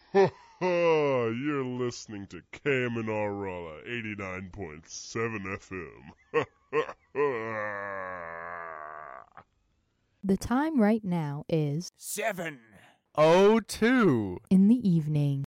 You're listening to KMNR Raleigh 89.7 FM. The time right now is 7:02 in the evening.